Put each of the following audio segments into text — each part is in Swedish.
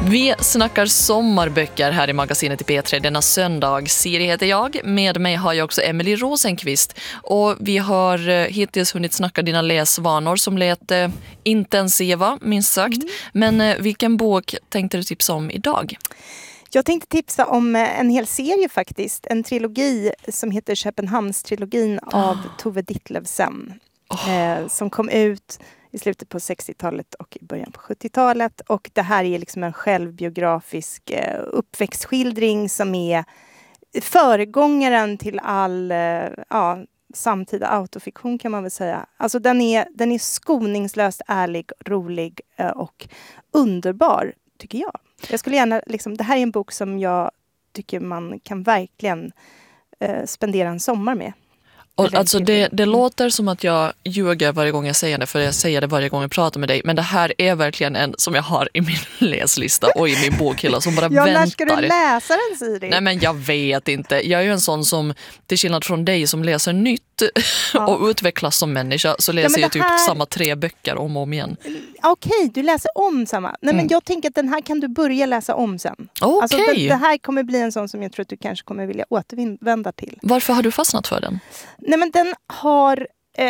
Vi snackar sommarböcker här i magasinet i P3 denna söndag. Siri heter jag. Med mig har jag också Emily Rosenqvist. Och vi har hittills hunnit snacka dina läsvanor som lät intensiva, minst sagt. Men vilken bok tänkte du tipsa om idag? Jag tänkte tipsa om en hel serie faktiskt. En trilogi som heter Köpenhamnstrilogin av Tove Ditlevsen. Som kom ut i slutet på 60-talet och i början på 70-talet. Och det här är liksom en självbiografisk uppväxtskildring som är föregångaren till all samtida autofiktion kan man väl säga. Alltså den är skoningslöst ärlig, rolig och underbar tycker jag. Jag skulle gärna, det här är en bok som jag tycker man kan verkligen spendera en sommar med. Och alltså det låter som att jag ljuger varje gång jag säger det, för jag säger det varje gång jag pratar med dig. Men det här är verkligen en som jag har i min läslista och i min bokhylla som bara väntar. När ska du läsa den, Siri? Nej, men jag vet inte. Jag är ju en sån som, till skillnad från dig som läser nytt och utvecklas som människa, så läser jag typ samma 3 böcker om och om igen. Okej, du läser om samma. Nej, men jag tänker att den här kan du börja läsa om sen. Alltså, det här kommer bli en sån som jag tror att du kanske kommer vilja återvända till. Varför har du fastnat för den? Nej, men den har...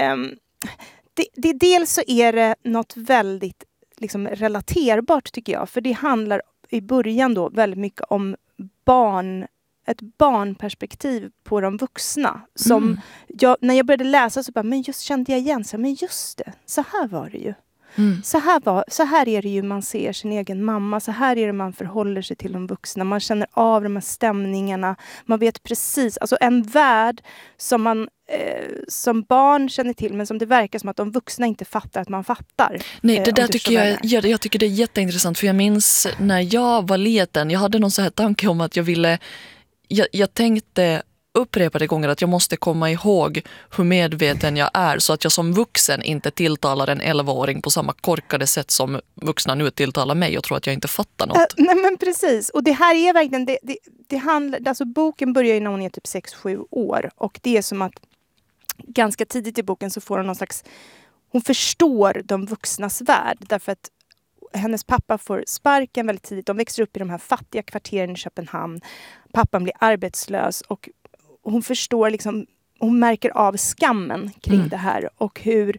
dels så är det något väldigt relaterbart tycker jag. För det handlar i början då väldigt mycket om ett barnperspektiv på de vuxna. Som när jag började läsa så bara, men just kände jag igen sig. Men just det, så här var det ju. Så här är det ju man ser sin egen mamma. Så här är det man förhåller sig till de vuxna. Man känner av de här stämningarna. Man vet precis. Alltså en värld som man som barn känner till. Men som det verkar som att de vuxna inte fattar att man fattar. Nej, det där tycker jag tycker det är jätteintressant. För jag minns när jag var liten. Jag hade någon så här tanke om att jag ville... Jag tänkte upprepade gånger att jag måste komma ihåg hur medveten jag är, så att jag som vuxen inte tilltalar en 11-åring på samma korkade sätt som vuxna nu tilltalar mig och tror att jag inte fattar något. Nej, men precis. Och det här är verkligen det handlar, alltså boken börjar ju när hon är typ 6-7 år, och det är som att ganska tidigt i boken så får hon någon slags, hon förstår de vuxnas värld, därför att hennes pappa får sparken väldigt tidigt. De växer upp i de här fattiga kvarteren i Köpenhamn. Pappan blir arbetslös och hon förstår hon märker av skammen kring det här. Och hur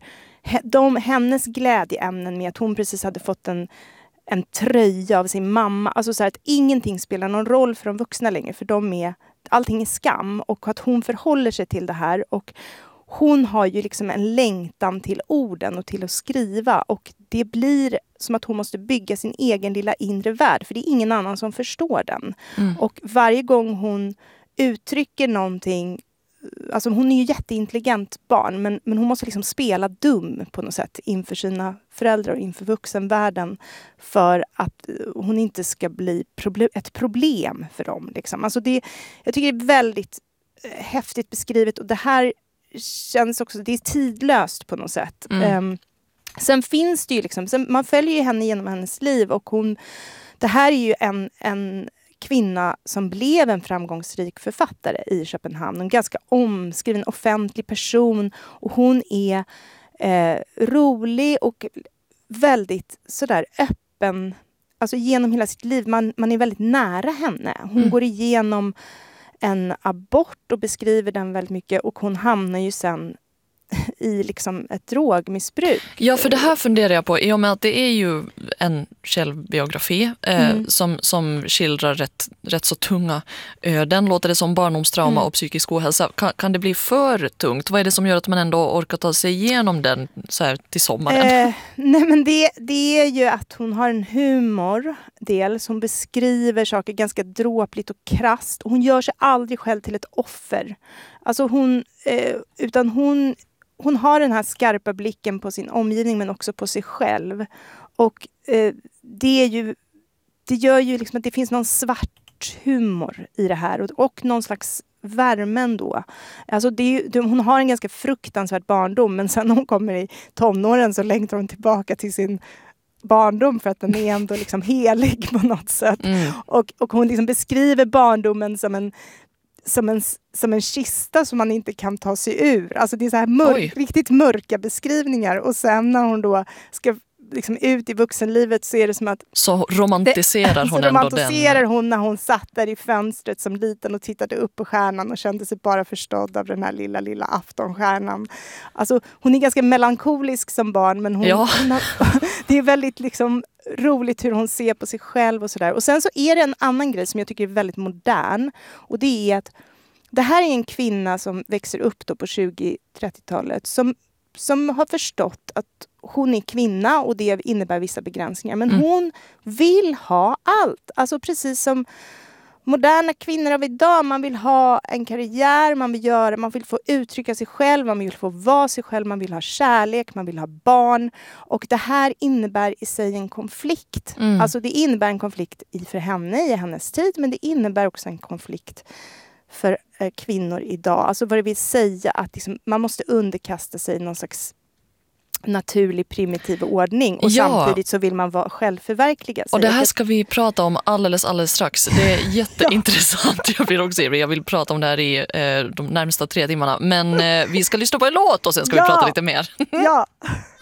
hennes glädjeämnen med att hon precis hade fått en tröja av sin mamma. Alltså så här att ingenting spelar någon roll för de vuxna längre. För allting är skam. Och att hon förhåller sig till det här. Och hon har ju en längtan till orden och till att skriva. Och det blir som att hon måste bygga sin egen lilla inre värld. För det är ingen annan som förstår den. Och varje gång hon uttrycker någonting, alltså hon är ju jätteintelligent barn, men hon måste spela dum på något sätt inför sina föräldrar och inför vuxenvärlden för att hon inte ska bli ett problem för dem. Alltså jag tycker det är väldigt häftigt beskrivet, och det här känns också, det är tidlöst på något sätt. Sen finns det ju man följer ju henne genom hennes liv, och det här är ju en kvinna som blev en framgångsrik författare i Köpenhamn. En ganska omskriven offentlig person. Och hon är rolig och väldigt sådär öppen. Alltså genom hela sitt liv. Man är väldigt nära henne. Hon går igenom en abort och beskriver den väldigt mycket. Och hon hamnar ju sen i ett drogmissbruk. Ja, för det här funderar jag på, i och med att det är ju en självbiografi som skildrar rätt så tunga öden. Låter det som barndomstrauma och psykisk ohälsa. Kan det bli för tungt? Vad är det som gör att man ändå orkar ta sig igenom den så här till sommaren? Nej, men det är ju att hon har en humordel som beskriver saker ganska dråpligt och krasst. Hon gör sig aldrig själv till ett offer. Alltså utan hon har den här skarpa blicken på sin omgivning, men också på sig själv. Och det gör ju att det finns någon svart humor i det här. Och någon slags värmen då. Alltså hon har en ganska fruktansvärd barndom, men sen när hon kommer i tonåren så längtar hon tillbaka till sin barndom, för att den är ändå helig på något sätt. Och hon beskriver barndomen som en kista som man inte kan ta sig ur. Alltså det är så här riktigt mörka beskrivningar. Och sen när hon då ska liksom ut i vuxenlivet så är det som att så romantiserar hon ändå romantiserar hon när hon satt där i fönstret som liten och tittade upp på stjärnan och kände sig bara förstådd av den här lilla aftonstjärnan. Alltså hon är ganska melankolisk som barn, men det är väldigt liksom roligt hur hon ser på sig själv och sådär. Och sen så är det en annan grej som jag tycker är väldigt modern, och det är att det här är en kvinna som växer upp då på 20-30-talet som har förstått att hon är kvinna och det innebär vissa begränsningar. Men hon vill ha allt. Alltså precis som moderna kvinnor av idag. Man vill ha en karriär, man vill få uttrycka sig själv, man vill få vara sig själv, man vill ha kärlek, man vill ha barn. Och det här innebär i sig en konflikt. Alltså det innebär en konflikt för henne i hennes tid, men det innebär också en konflikt för kvinnor idag. Alltså vad det vill säga att liksom, man måste underkasta sig någon slags naturlig primitiv ordning och samtidigt så vill man vara självförverkliga sig. Och det här ska vi prata om alldeles strax. Det är jätteintressant. Jag vill prata om det här i de närmsta 3 timmarna. Men vi ska lyssna på en låt och sen ska vi prata lite mer. Ja.